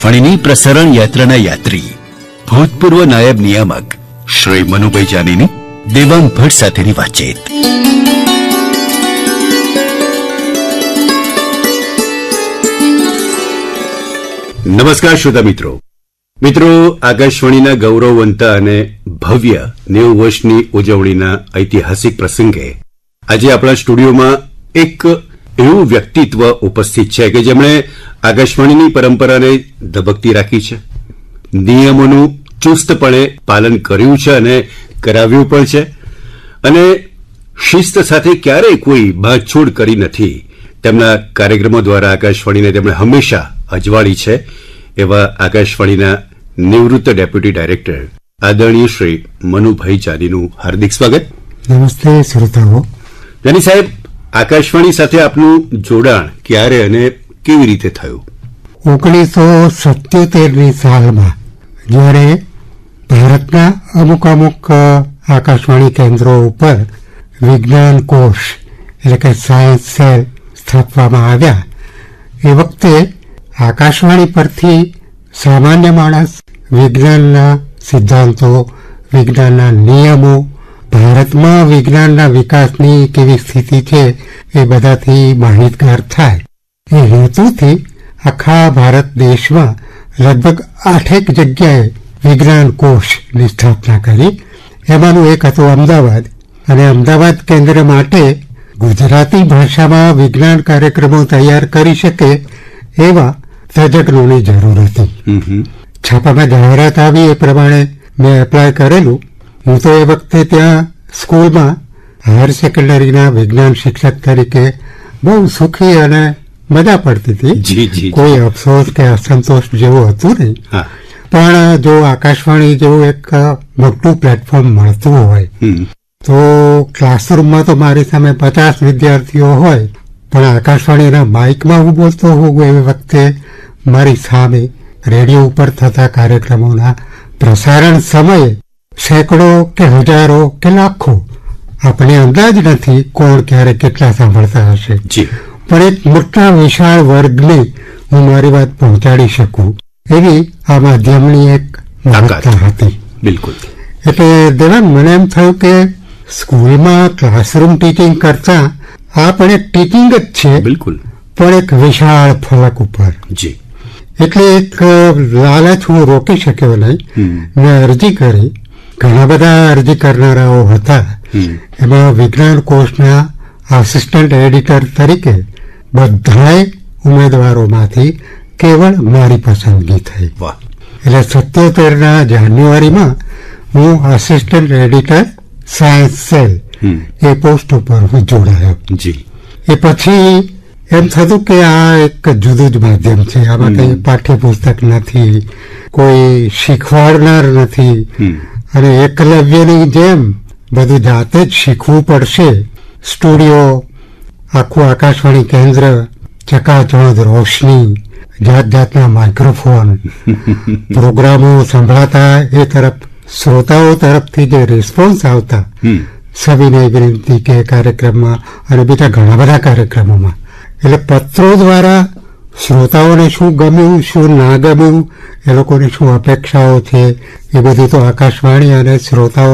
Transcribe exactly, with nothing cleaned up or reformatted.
ફણીની પ્રસારણ યાત્રાના યાત્રી ભૂતપૂર્વ નાયબ નિયામક શ્રી મનુભાઈ જાનીની દેવાંગ ભટ્ટ સાથેની વાતચીત. નમસ્કાર શ્રોતા મિત્રો. મિત્રો, આકાશવાણીના ગૌરવવંતા અને ભવ્ય નેવું વર્ષની ઉજવણીના ઐતિહાસિક પ્રસંગે આજે આપણા સ્ટુડિયોમાં એક એવું વ્યક્તિત્વ ઉપસ્થિત છે કે જેમણે આકાશવાણીની પરંપરાને ધબકતી રાખી છે, નિયમોનું ચુસ્તપણે પાલન કર્યું છે અને કરાવ્યું પણ છે, અને શિસ્ત સાથે ક્યારેય કોઈ બાંધછોડ કરી નથી. તેમના કાર્યક્રમો દ્વારા આકાશવાણીને તેમણે હંમેશા અજવાળી છે. એવા આકાશવાણીના નિવૃત્ત ડેપ્યુટી ડાયરેક્ટર આદરણીય શ્રી મનુભાઈ જાનીનું હાર્દિક સ્વાગત. નમસ્તે શ્રોતાઓ. જાની સાહેબ, આકાશવાણી સાથે આપનું જોડાણ ક્યારે અને કેવી રીતે થયું? ઓગણીસો સત્યોતેરની સાલમાં જ્યારે ભારતના અમુક અમુક આકાશવાણી કેન્દ્રો ઉપર વિજ્ઞાન કોષ એટલે કે સાયન્સ સેલ સ્થાપવામાં આવ્યા, એ વખતે આકાશવાણી પરથી સામાન્ય માણસ વિજ્ઞાનના સિદ્ધાંતો, વિજ્ઞાનના નિયમો, ભારતમાં વિજ્ઞાનના વિકાસની કેવી સ્થિતિ છે એ બધાથી માહિતગાર થાય. એ હેતુથી આખા ભારત દેશમાં લગભગ આઠેક જગ્યાએ વિજ્ઞાન કોષની સ્થાપના કરી. એમાંનું એક હતું અમદાવાદ, અને અમદાવાદ કેન્દ્ર માટે ગુજરાતી ભાષામાં વિજ્ઞાન કાર્યક્રમો તૈયાર કરી શકે એવા તજજ્ઞોની જરૂર હતી. છાપામાં જાહેરાત આવી એ પ્રમાણે મેં એપ્લાય કરેલું. હું તો એ વખતે ત્યાં સ્કૂલમાં હાયર સેકન્ડરીના વિજ્ઞાન શિક્ષક તરીકે બહુ સુખી અને મજા પડતી હતી. કોઈ અફસોસ કે અસંતોષ જેવું હતું નહીં. પણ જો આકાશવાણી જેવું એક મોટું પ્લેટફોર્મ મળતું હોય તો ક્લાસરૂમમાં તો મારી સામે પચાસ વિદ્યાર્થીઓ હોય, પણ આકાશવાણીના માઇકમાં હું બોલતો હોઉં એ વખતે મારી સામે રેડિયો ઉપર થતા કાર્યક્રમોના પ્રસારણ સમયે સેંકડો કે હજારો કે લાખો, આપણે અંદાજ નથી કોણ ક્યારે કેટલા સાંભળતા હશે, પણ એક મોટા વિશાળ વર્ગને હું મારી વાત પહોંચાડી શકું એવી આ માધ્યમની એક મહત્તા હતી. બિલકુલ. એટલે દેવાંગ, મને એમ થયું કે સ્કૂલમાં ક્લાસરૂમ ટીચિંગ કરતા આ પણ એક ટીચિંગ જ છે. બિલકુલ. પણ એક વિશાળ ફલક ઉપર. જી. એટલે એક લાલચ હું રોકી શક્યો નહીં. મેં અરજી કરી. ઘણા બધા અરજી કરનારાઓ હતા. એમાં વિજ્ઞાન કોષના આસિસ્ટન્ટ એડિટર તરીકે બધાય ઉમેદવારોમાંથી કેવળ મારી પસંદગી થઈ. એટલે સત્યોતેરના જાન્યુઆરીમાં હું આસિસ્ટન્ટ એડિટર સાયન્સ સેલ એ પોસ્ટ ઉપર હું જોડાયો. જી. એ પછી એમ થતું કે આ એક જુદું જ માધ્યમ છે. આમાં કઈ પાઠ્યપુસ્તક નથી, કોઈ શીખવાડનાર નથી, અને એકલવ્યની જેમ બધું જાતે જ શીખવું પડશે. સ્ટુડિયો, આખું આકાશવાણી કેન્દ્ર, ચકાચોંધ રોશની, જાત જાતના માઇક્રોફોન, પ્રોગ્રામો સંભળાતા એ તરફ શ્રોતાઓ તરફથી જે રિસ્પોન્સ આવતા સવિનય વિનંતી કે કાર્યક્રમમાં અને બીજા ઘણા બધા કાર્યક્રમોમાં, એટલે પત્રો દ્વારા શ્રોતાઓને શું ગમ્યું, શું ના ગમ્યું, એ લોકોની શું અપેક્ષાઓ છે, એ બધું તો આકાશવાણી અને શ્રોતાઓ